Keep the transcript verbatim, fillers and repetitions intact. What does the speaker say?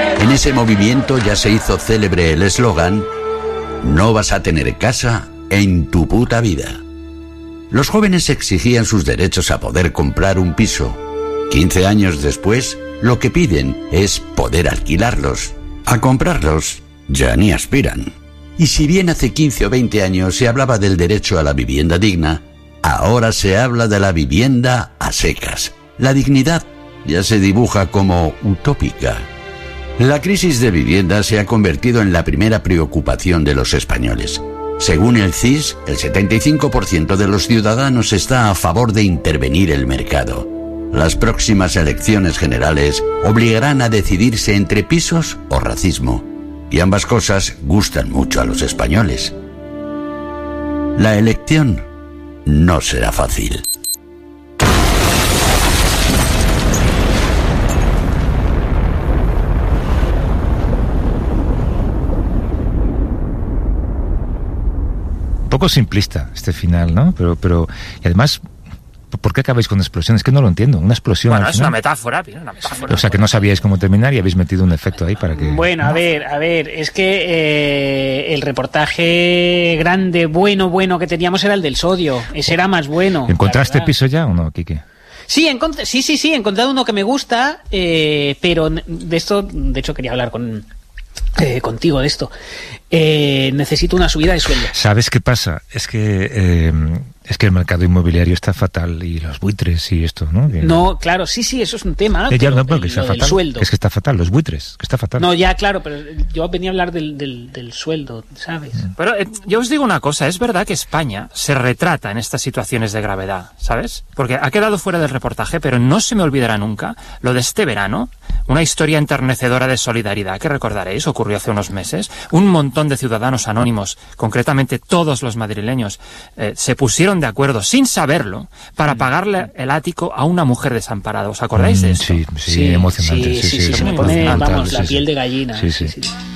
En ese movimiento ya se hizo célebre el eslogan: no vas a tener casa en tu puta vida. Los jóvenes exigían sus derechos a poder comprar un piso. quince años después, lo que piden es poder alquilarlos. A comprarlos ya ni aspiran. Y si bien hace quince o veinte años se hablaba del derecho a la vivienda digna, ahora se habla de la vivienda a secas. La dignidad ya se dibuja como utópica. La crisis de vivienda se ha convertido en la primera preocupación de los españoles. Según el C I S, el setenta y cinco por ciento de los ciudadanos está a favor de intervenir el mercado. Las próximas elecciones generales obligarán a decidirse entre pisos o racismo. Y ambas cosas gustan mucho a los españoles. La elección no será fácil. Un poco simplista este final, ¿no? Pero, pero y además, ¿por qué acabáis con explosiones? Es que no lo entiendo. Una explosión. Bueno, al es final. una metáfora, una metáfora. O sea, que no sabíais cómo terminar y habéis metido un efecto ahí para que... Bueno, a ver, a ver, es que eh, el reportaje grande, bueno, bueno que teníamos era el del sodio. Ese era más bueno. ¿Encontraste piso ya o no, Quique? Sí, encont- sí, sí, sí, he encontrado uno que me gusta, eh, pero de esto, de hecho quería hablar con... Eh, contigo de esto. Eh, necesito una subida de sueldo. ¿Sabes qué pasa? Es que eh, es que el mercado inmobiliario está fatal y los buitres y esto, ¿no? Que... No, claro, sí, sí, eso es un tema. Eh, ya, pero no, pero el, que está lo del fatal. sueldo. Es que está fatal, los buitres, que está fatal. No, ya, claro, pero yo venía a hablar del, del, del sueldo, ¿sabes? Pero eh, yo os digo una cosa, es verdad que España se retrata en estas situaciones de gravedad, ¿sabes? Porque ha quedado fuera del reportaje, pero no se me olvidará nunca lo de este verano, una historia enternecedora de solidaridad que recordaréis, ocurrió hace unos meses. Un montón de ciudadanos anónimos, concretamente todos los madrileños, eh, se pusieron de acuerdo sin saberlo para pagarle el ático a una mujer desamparada. ¿Os acordáis de esto? Sí, sí, sí, emocionante. Sí, sí, sí, sí, sí, se me pone, vamos, la piel de gallina. Sí, sí. sí, sí.